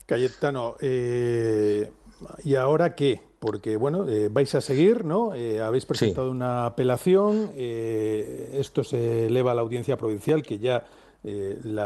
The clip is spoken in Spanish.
Cayetano, ¿y ahora qué? Porque, bueno, vais a seguir, ¿no? Habéis Sí, presentado una apelación, esto se eleva a la audiencia provincial, que ya